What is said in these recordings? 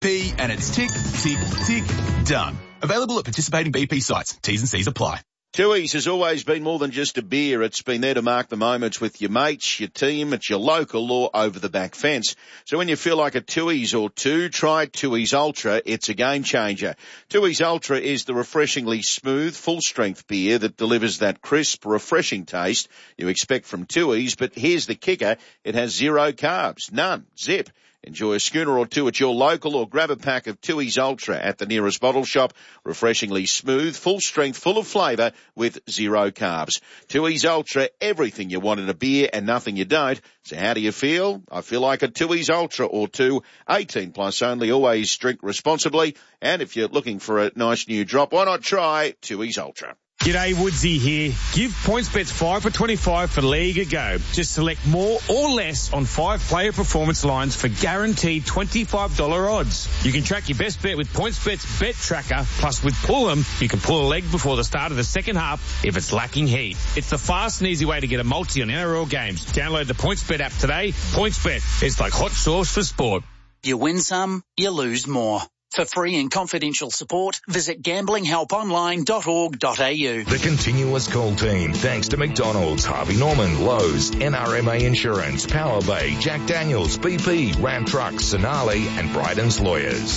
BP and it's tick, tick, tick, done. Available at participating BP sites. T's and C's apply. Tooheys has always been more than just a beer. It's been there to mark the moments with your mates, your team, at your local or over the back fence. So when you feel like a Tooheys or two, try Tooheys Ultra. It's a game changer. Tooheys Ultra is the refreshingly smooth, full-strength beer that delivers that crisp, refreshing taste you expect from Tooheys. But here's the kicker. It has 0 carbs. None. Zip. Enjoy a schooner or two at your local or grab a pack of Tooheys Ultra at the nearest bottle shop. Refreshingly smooth, full strength, full of flavour with 0 carbs. Tooheys Ultra, everything you want in a beer and nothing you don't. So how do you feel? I feel like a Tooheys Ultra or two. 18 plus only. Always drink responsibly. And if you're looking for a nice new drop, why not try Tooheys Ultra? G'day, Woodsy here. Give PointsBets 5 for 25 for League a go. Just select more or less on 5 player performance lines for guaranteed $25 odds. You can track your best bet with PointsBet's Bet Tracker. Plus, with Pull'em, you can pull a leg before the start of the second half if it's lacking heat. It's the fast and easy way to get a multi on NRL games. Download the PointsBet app today. PointsBet, it's like hot sauce for sport. You win some, you lose more. For free and confidential support, visit gamblinghelponline.org.au. The continuous call team, thanks to McDonald's, Harvey Norman, Lowe's, NRMA Insurance, Power Bay, Jack Daniels, BP, Ram Trucks, Sonali, and Bryden's Lawyers.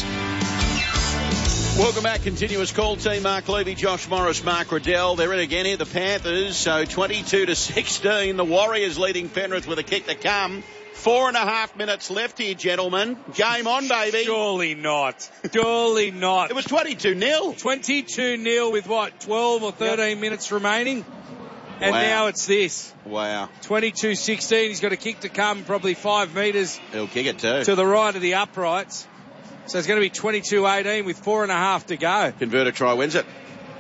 Welcome back, continuous call team. Mark Levy, Josh Morris, Mark Riddell. They're in again here, the Panthers. So 22-16. The Warriors leading Penrith with a kick to come. 4.5 minutes left here, gentlemen. Game on, baby. Surely not. Surely not. It was 22-0. 22-0 with what, 12 or 13 minutes remaining? And now it's this. Wow. 22-16. He's got a kick to come, probably 5 metres. He'll kick it too. To the right of the uprights. So it's going to be 22-18 with 4.5 to go. Converter try wins it.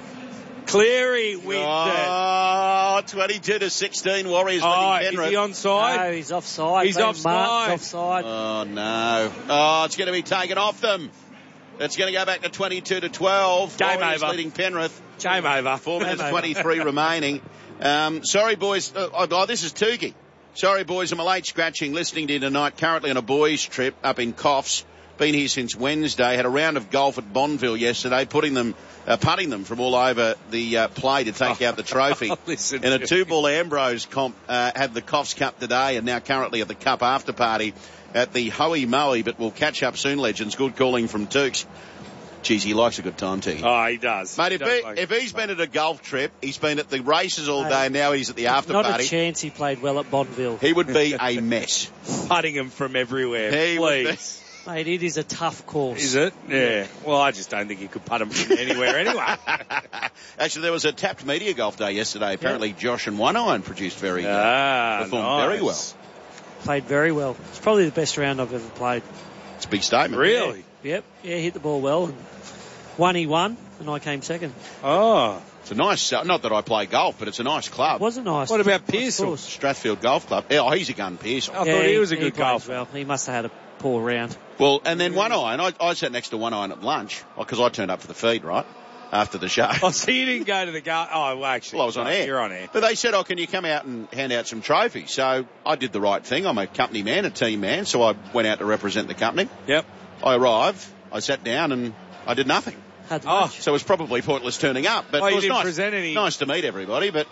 Cleary wins it. Oh, 22-16. Warriors leading Penrith. Is he onside? No, he's offside. He's offside. Oh, no. Oh, it's going to be taken off them. It's going to go back to 22-12. Game Warriors over. leading Penrith. Game over. 4 minutes 23 remaining. Sorry, boys. This is Tukey. Sorry, boys. I'm a late scratching listening to you tonight. Currently on a boys' trip up in Coffs. Been here since Wednesday. Had a round of golf at Bonneville yesterday, putting them putting them from all over the play to take out the trophy. And a 2-ball Ambrose comp had the Coffs Cup today and now currently at the Cup after party at the Hoey Moey, but we'll catch up soon, legends. Good calling from Tukes. Geez, he likes a good time, T. Oh, he does. Mate, if he's been at a golf trip, he's been at the races all day, and now he's at the after party. Not a chance he played well at Bonneville. He would be a mess. Putting him from everywhere, please. Mate, it is a tough course. Is it? Yeah. Well, I just don't think you could putt him from anywhere anyway. Actually, there was a tapped media golf day yesterday. Apparently, Josh and One Iron performed very well. Played very well. It's probably the best round I've ever played. It's a big statement. Really? Yep. Yeah, hit the ball well. He won, and I came second. Oh. It's a nice, not that I play golf, but it's a nice club. It was a nice. What about Pearsall? Strathfield Golf Club. Oh, he's a gun, Pearsall. I thought he was a good golfer. Well, he must have had a poor round. Well, and then One Iron, I sat next to One Iron at lunch, because I turned up for the feed, right, after the show. Oh, so you didn't go to the golf? Oh, well, actually. Well, I was on air. You're on air. But they said, can you come out and hand out some trophies? So I did the right thing. I'm a company man, a team man, so I went out to represent the company. Yep. I arrived, I sat down, and I did nothing. So it was probably pointless turning up. But it was nice to meet everybody, but...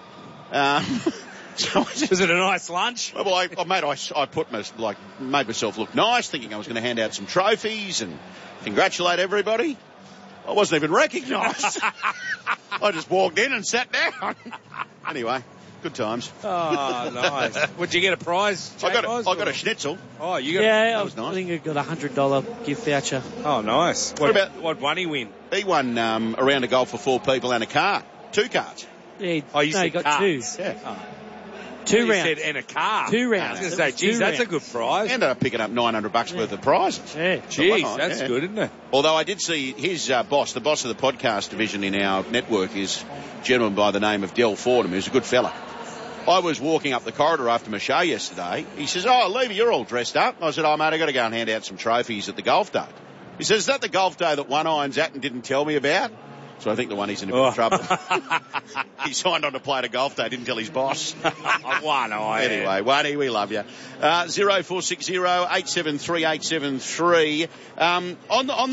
was it a nice lunch? Well, I made myself look nice, thinking I was going to hand out some trophies and congratulate everybody. I wasn't even recognised. I just walked in and sat down. Anyway, good times. Oh, nice. Would you get a prize? I got a schnitzel. Oh, you got that was nice. I think I got a $100 gift voucher. Oh, nice. What won he win? He won a round of golf for 4 people and a car. 2 cars. Yeah, you said he got cars. 2. Yeah. Oh. 2 rounds. You said and a car. 2 rounds. I was going to say, geez, that's a good prize. Ended up picking up $900 worth of prizes. Yeah. Jeez, that's good, isn't it? Although I did see his boss, the boss of the podcast division in our network, is a gentleman by the name of Del Fordham, who's a good fella. I was walking up the corridor after my show yesterday. He says, Levy, you're all dressed up. I said, mate, I've got to go and hand out some trophies at the golf day. He says, is that the golf day that One Iron's at and didn't tell me about? So I think the one he's in a bit of trouble. He signed on to play at a golf day, didn't tell his boss. Anyway, Waddy, we love you. 0460 873 873. On the